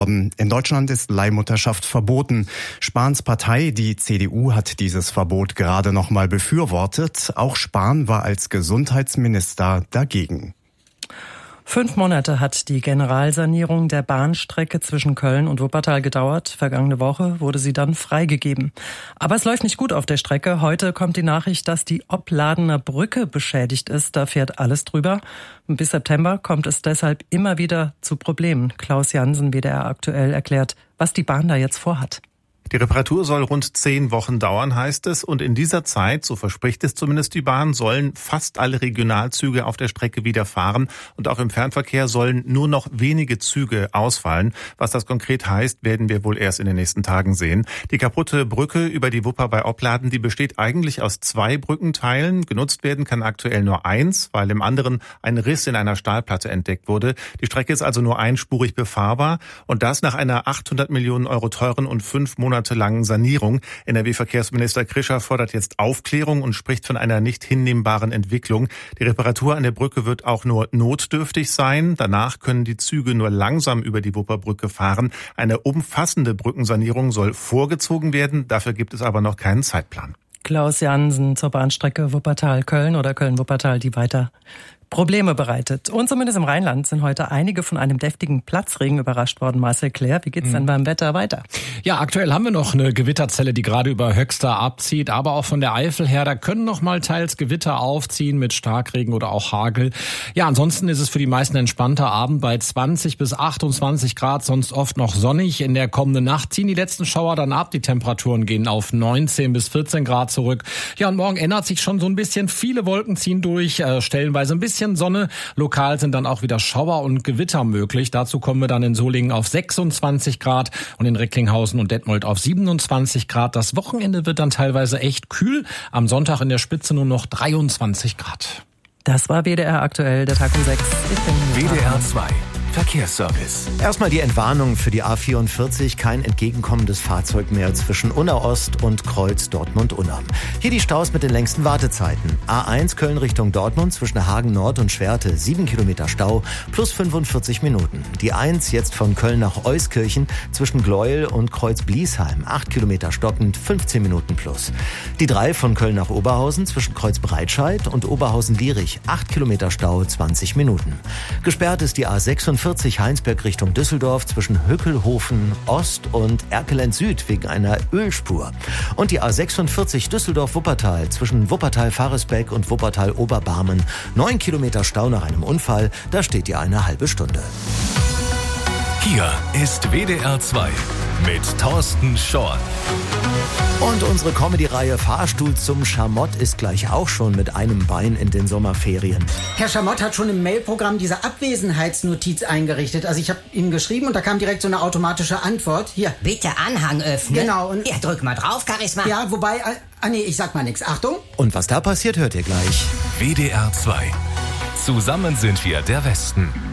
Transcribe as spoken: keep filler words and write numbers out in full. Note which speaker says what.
Speaker 1: In Deutschland ist Leihmutterschaft verboten. Spahns Partei, die C D U, hat dieses Verbot gerade noch mal befürwortet. Auch Spahn war als Gesundheitsminister dagegen.
Speaker 2: Fünf Monate hat die Generalsanierung der Bahnstrecke zwischen Köln und Wuppertal gedauert. Vergangene Woche wurde sie dann freigegeben. Aber es läuft nicht gut auf der Strecke. Heute kommt die Nachricht, dass die Opladener Brücke beschädigt ist. Da fährt alles drüber. Bis September kommt es deshalb immer wieder zu Problemen. Klaus Jansen, W D R aktuell, erklärt, was die Bahn da jetzt vorhat.
Speaker 3: Die Reparatur soll rund zehn Wochen dauern, heißt es. Und in dieser Zeit, so verspricht es zumindest die Bahn, sollen fast alle Regionalzüge auf der Strecke wieder fahren. Und auch im Fernverkehr sollen nur noch wenige Züge ausfallen. Was das konkret heißt, werden wir wohl erst in den nächsten Tagen sehen. Die kaputte Brücke über die Wupper bei Opladen, die besteht eigentlich aus zwei Brückenteilen. Genutzt werden kann aktuell nur eins, weil im anderen ein Riss in einer Stahlplatte entdeckt wurde. Die Strecke ist also nur einspurig befahrbar. Und das nach einer achthundert Millionen Euro teuren und fünf Monate langen Sanierung. N R W-Verkehrsminister Krischer fordert jetzt Aufklärung und spricht von einer nicht hinnehmbaren Entwicklung. Die Reparatur an der Brücke wird auch nur notdürftig sein. Danach können die Züge nur langsam über die Wupperbrücke fahren. Eine umfassende Brückensanierung soll vorgezogen werden. Dafür gibt es aber noch keinen Zeitplan.
Speaker 2: Klaus Jansen zur Bahnstrecke Wuppertal-Köln oder Köln-Wuppertal, die weiter Probleme bereitet. Und zumindest im Rheinland sind heute einige von einem deftigen Platzregen überrascht worden. Marcel Claire, wie geht's denn beim Wetter weiter?
Speaker 4: Ja, aktuell haben wir noch eine Gewitterzelle, die gerade über Höxter abzieht, aber auch von der Eifel her, da können noch mal teils Gewitter aufziehen mit Starkregen oder auch Hagel. Ja, ansonsten ist es für die meisten entspannter Abend bei zwanzig bis achtundzwanzig Grad, sonst oft noch sonnig. In der kommenden Nacht ziehen die letzten Schauer dann ab. Die Temperaturen gehen auf neunzehn bis vierzehn Grad zurück. Ja, und morgen ändert sich schon so ein bisschen. Viele Wolken ziehen durch, äh, stellenweise ein bisschen Sonne. Lokal sind dann auch wieder Schauer und Gewitter möglich. Dazu kommen wir dann in Solingen auf sechsundzwanzig Grad und in Recklinghausen und Detmold auf siebenundzwanzig Grad. Das Wochenende wird dann teilweise echt kühl. Am Sonntag in der Spitze nur noch dreiundzwanzig Grad.
Speaker 2: Das war W D R aktuell, der Tag um sechs. Ich bin
Speaker 5: W D R zwei. Verkehrsservice. Erstmal die Entwarnung für die A vierundvierzig. Kein entgegenkommendes Fahrzeug mehr zwischen Unna Ost und Kreuz Dortmund-Unna. Hier die Staus mit den längsten Wartezeiten. A eins Köln Richtung Dortmund zwischen Hagen Nord und Schwerte. sieben Kilometer Stau plus fünfundvierzig Minuten. Die eins jetzt von Köln nach Euskirchen zwischen Gleuel und Kreuz Bliesheim. acht Kilometer stockend, fünfzehn Minuten plus. Die drei von Köln nach Oberhausen zwischen Kreuz Breitscheid und Oberhausen-Lierich. acht Kilometer Stau, zwanzig Minuten. Gesperrt ist die A sechsundvierzig Heinsberg Richtung Düsseldorf zwischen Hückelhofen Ost und Erkelenz Süd wegen einer Ölspur. Und die A sechsundvierzig Düsseldorf-Wuppertal zwischen Wuppertal-Faresbeck und Wuppertal-Oberbarmen. neun Kilometer Stau nach einem Unfall, da steht ja eine halbe Stunde.
Speaker 6: Hier ist W D R zwei mit Thorsten Schorn.
Speaker 5: Und unsere Comedy-Reihe Fahrstuhl zum Schamott ist gleich auch schon mit einem Bein in den Sommerferien.
Speaker 7: Herr Schamott hat schon im Mailprogramm diese Abwesenheitsnotiz eingerichtet. Also ich habe ihm geschrieben und da kam direkt so eine automatische Antwort. Hier.
Speaker 8: Bitte Anhang öffnen.
Speaker 7: Genau. Und
Speaker 8: ja, drück mal drauf, Charisma.
Speaker 7: Ja, wobei... Äh, ah nee, ich sag mal nichts. Achtung.
Speaker 5: Und was da passiert, hört ihr gleich.
Speaker 6: W D R zwei. Zusammen sind wir der Westen.